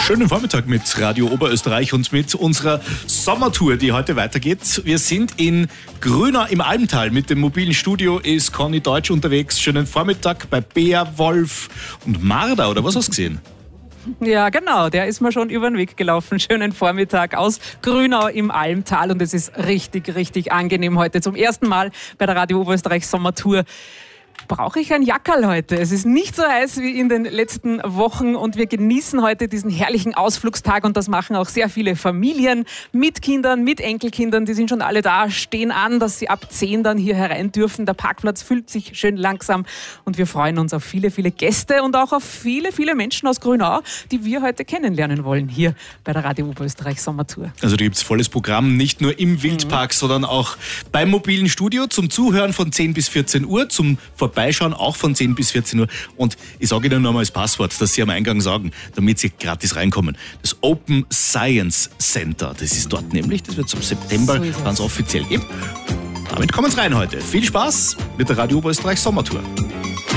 Schönen Vormittag mit Radio Oberösterreich und mit unserer Sommertour, die heute weitergeht. Wir sind in Grünau im Almtal. Mit dem mobilen Studio ist Conny Deutsch unterwegs. Schönen Vormittag bei Bea, Wolf und Marder, oder was hast du gesehen? Ja, genau, der ist mir schon über den Weg gelaufen. Schönen Vormittag aus Grünau im Almtal und es ist richtig, richtig angenehm heute. Zum ersten Mal bei der Radio Oberösterreich Sommertour. Brauche ich ein Jackerl heute? Es ist nicht so heiß wie in den letzten Wochen und wir genießen heute diesen herrlichen Ausflugstag und das machen auch sehr viele Familien mit Kindern, mit Enkelkindern. Die sind schon alle da, stehen an, dass sie ab 10 dann hier herein dürfen. Der Parkplatz füllt sich schön langsam und wir freuen uns auf viele, viele Gäste und auch auf viele, viele Menschen aus Grünau, die wir heute kennenlernen wollen hier bei der Radio Oberösterreich Sommertour. Also da gibt es volles Programm, nicht nur im Wildpark, sondern auch beim mobilen Studio zum Zuhören von 10 bis 14 Uhr, zum Vorbeischauen auch von 10 bis 14 Uhr. Und ich sage Ihnen nochmal das Passwort, das Sie am Eingang sagen, damit Sie gratis reinkommen. Das Open Science Center, das ist dort nämlich, das wird es im September ganz offiziell geben. Damit kommen Sie rein heute. Viel Spaß mit der Radio Oberösterreich Sommertour.